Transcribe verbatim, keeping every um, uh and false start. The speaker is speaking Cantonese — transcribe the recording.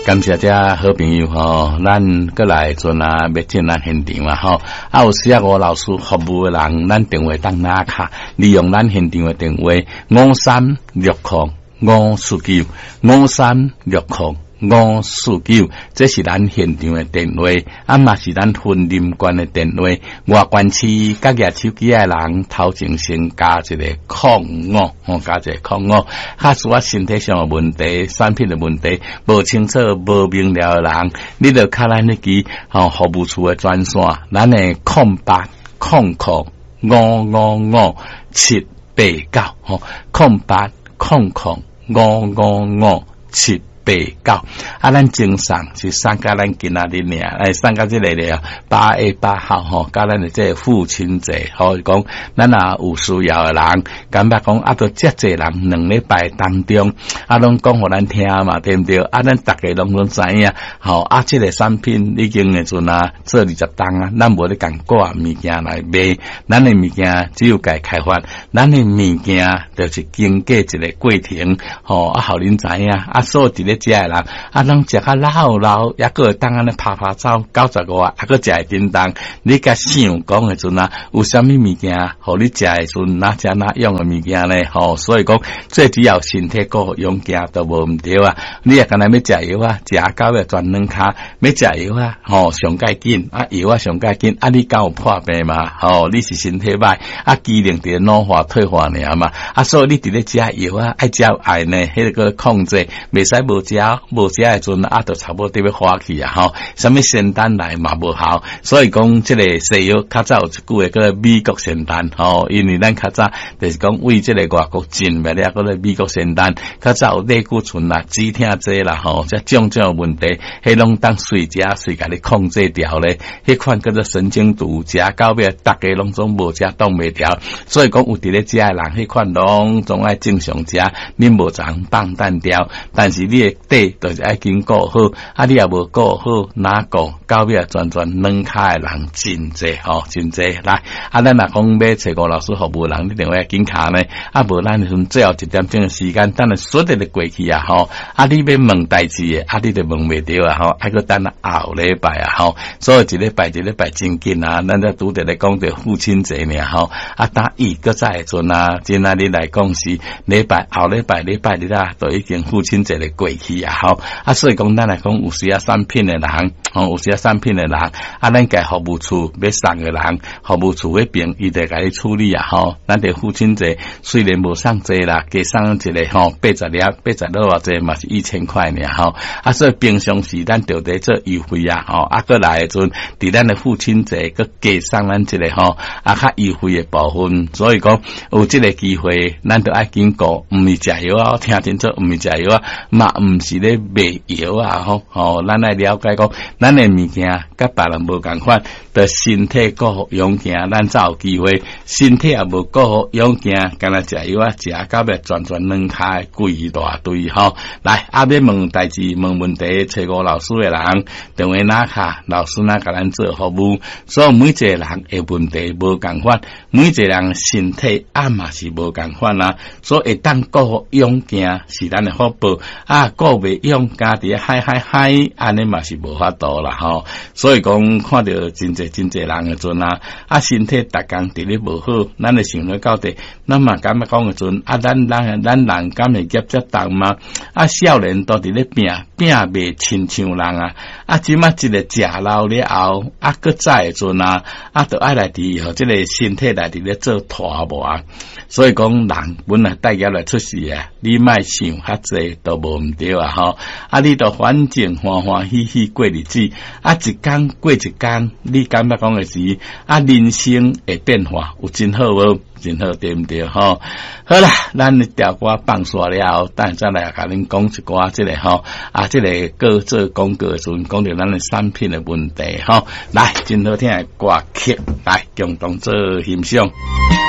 感谢这好朋友吼，咱过来阵啊，要进咱现场嘛吼。啊，有需要我老师服务的人，咱电话当拿卡，利用咱现场的电话五三六零五四九五三六零。五四九，这是咱现场的电话，啊嘛是咱婚姻馆的电话。外关区甲举手机的人，头前先加一个空五，吼加一个空五。假使我身体上的问题、产品的问题无清楚、无明了的人，你就卡咱那支吼服务处的专线，咱的空八空空五五五七八九，吼空八空空五五五七。八九啊，咱正常是送甲咱今仔日尔，哎，送甲即个了八月八号吼，甲咱的这个父亲节，吼讲咱啊有需要的人，感觉讲啊，都遮济人两礼拜当中，啊，拢讲互咱听嘛，对不对？啊，咱大家拢拢知影，吼啊，即个产品已经诶阵啊做二十档啊，咱无咧共挂物件来卖，咱的物件只有家开发，咱的物件就是经过一个过程，吼啊，互恁知影啊，所伫咧。食诶人啊，拢食较老老，抑个当安尼拍拍走九十五啊，抑个食会叮当。你甲想讲诶阵啊，有啥物物件，互你食诶阵哪食哪用诶物件咧？吼，所以讲最主要身体个用件都无毋对啊。你也干那要食药啊，食到要转两骹，要食药啊，吼上介紧啊，药啊上介紧啊，你敢有破病嘛？吼，你是身体歹啊，机能伫老化退化尔嘛？啊，所以你伫咧食药啊，爱食爱呢，迄个控制，袂使无。食无食诶阵啊，都差不多要花去啊！吼，什么仙丹来嘛无效，所以讲即个西药较早有一句诶，叫美国仙丹吼，因为咱较早就是讲为即个外国进来了，嗰个美国仙丹较早有类固醇啦、止痛剂啦，吼，即种种问题，迄拢当随食随甲你控制掉咧。迄款叫做神经毒，食到尾大家拢总无食挡袂掉，所以讲有伫咧食诶人，迄款拢总爱正常食，你无常放淡掉，但是你诶。底就是爱经过好，啊你也无过好，哪个到尾全全两骹诶人真济吼，真济来，啊咱若讲要找个老师服务人，你定会紧卡呢，啊无咱从最后一点钟诶时间，等下所得的过去啊吼，啊你要问代志诶，啊你就问袂着啊吼，啊个等下后礼拜啊吼，所以一礼拜一礼拜真紧啊，咱则拄着咧讲着父亲节尔吼，啊打伊个再会阵啊，今仔日来讲是礼拜后礼拜礼拜日啊，都已经父亲节咧过去。也好啊，所以讲咱来讲有需要产品的人，哦，有需要产品的人，啊，咱家服务处要送的人，服务处迄边伊得甲你处理啊，吼，咱的父亲节虽然无送济啦，加送一个吼八十粒八十六偌济嘛是一千块尔，吼，啊，所以平常时咱就得做优惠啊，吼，啊，过来的阵，伫咱的父亲节佮加送咱一个吼，啊，较优惠的部分，所以讲有即个机会，咱就爱经过，毋是食药啊，听清楚，毋是食药啊，嘛毋是咧卖药啊，吼，吼，咱来了解讲，咱的物件甲别人无共款，着身体顾好养件，咱才有机会。身体也无顾好养件，干那食药啊，食到尾全全两骹贵大堆吼。来，啊要问代志、问问题，找我老师的人，电话拿卡，老师哪甲咱做服务。所以每一个人的问题无共款，每一个人身体啊嘛是无共款啦。所以会当顾好养件是咱的福报啊，顾袂养家己嗨嗨嗨，安尼嘛是无法度啦吼。所以讲看到真侪真侪人的阵啊，啊身体逐工伫咧无好，咱会想咧到底，咱嘛敢要讲的阵啊，咱咱咱人敢会业则重嘛？啊少年都伫咧拼拼袂亲像人啊，啊即马一个食老了后，啊搁再的阵啊，啊都爱来伫吼，即个身体来伫咧做拖磨。所以讲人本来带业来出事啊，你莫想较济都无毋对啊吼，啊你都反正欢欢喜喜过日子，啊一天过一天，你感觉讲的是啊人生会变化，有真好无？真好对毋对吼？好啦，咱一条歌放煞了后，等再来甲恁讲一寡即个吼啊，即个各做广告时阵讲到咱的产品的问题吼，来真好听的歌曲，来共同做欣赏。